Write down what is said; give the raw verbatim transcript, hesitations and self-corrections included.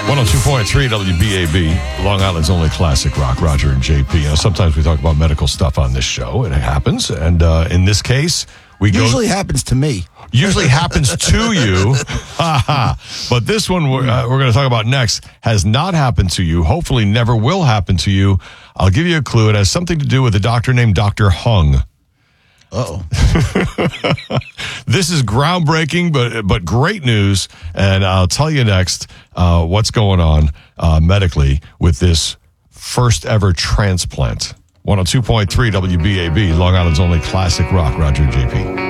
one oh two point three W B A B, Long Island's only classic rock, Roger and J P. You know, sometimes we talk about medical stuff on this show, and it happens. And uh, in this case, we go... Usually happens to me. Usually happens to you. But this one we're, uh, we're going to talk about next has not happened to you, hopefully never will happen to you. I'll give you a clue. It has something to do with a doctor named Doctor Hung. Uh-oh. This is groundbreaking, but but great news, and I'll tell you next uh, what's going on uh, medically with this first ever transplant. one oh two point three W B A B, Long Island's only classic rock, Roger and J P.